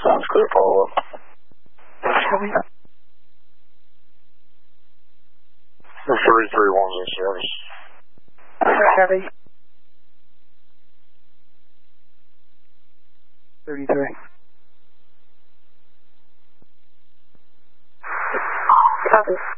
Sounds clear, follow up. Copy. 331's in service. Copy. 33. Copy.